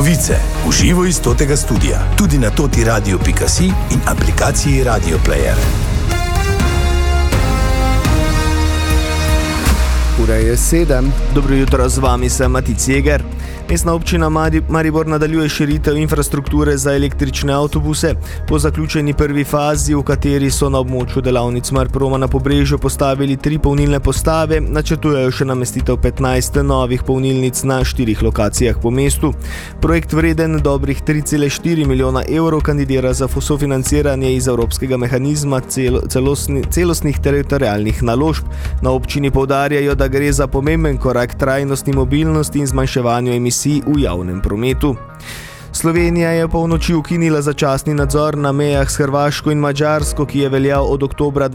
Novice v živo iz Totega studia, tudi na totiradio.si in aplikaciji Radio Player. Ura je 7. Dobro jutro, z vami sem Matic Jeger. Mestna občina Maribor nadaljuje širitev infrastrukture za električne avtobuse. Po zaključeni prvi fazi, v kateri so na območju delavnic Marproma na Pobrežju postavili 3 polnilne postave, načrtujejo še namestitev 15 novih polnilnic na 4 lokacijah po mestu. Projekt vreden dobrih 3,4 milijona evrov kandidira za sofinanciranje iz Evropskega mehanizma celostnih teritorialnih naložb. Na občini poudarjajo, da gre za pomemben korak trajnostni mobilnosti in zmanjševanju emisij v javnem prometu. Slovenija je polnoči ukinila začasni nadzor na mejah s Hrvaško in Madžarsko, ki je veljal od oktobra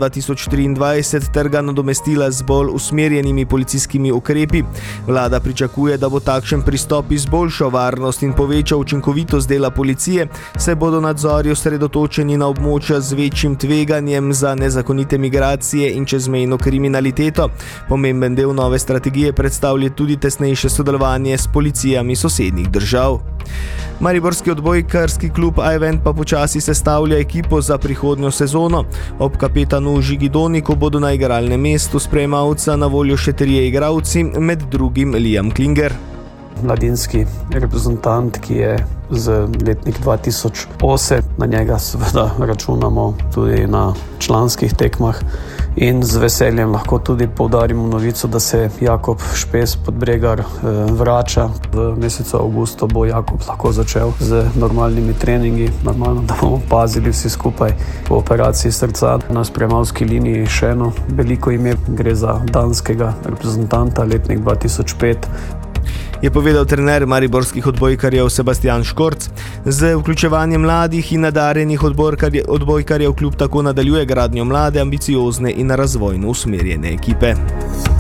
2023, ter ga nadomestila z bolj usmerjenimi policijskimi ukrepi. Vlada pričakuje, da bo takšen pristop izboljšal varnost in povečal učinkovitost dela policije, saj bodo nadzori osredotočeni na območja z večjim tveganjem za nezakonite migracije in čezmejno kriminaliteto. Pomemben del nove strategije predstavlja tudi tesnejše sodelovanje s policijami sosednjih držav. Mariborski odbojkarski klub Ajvent pa počasi sestavlja ekipo za prihodnjo sezono. Ob kapetanu Žigi Doniku bodo na igralnem mestu sprejemavca na voljo še 3 igralci, med drugim Liam Klinger. Mladinski reprezentant, ki je z letnik 2008, na njega seveda računamo tudi na članskih tekmah. In z veseljem lahko tudi poudarimo novico, da se Jakob Špes Podbregar vrača. V mesecu avgustu bo Jakob lahko začel z normalnimi treningi. Normalno, da bomo pazili vsi skupaj po operaciji srca. Na sprejemavski liniji še eno veliko ime, gre za danskega reprezentanta, letnik 2005. Je povedal trener mariborskih odbojkarjev Sebastian Škorc. Z vključevanjem mladih in nadarjenih odbojkarjev klub tako nadaljuje gradnjo mlade, ambiciozne in razvojno usmerjene ekipe.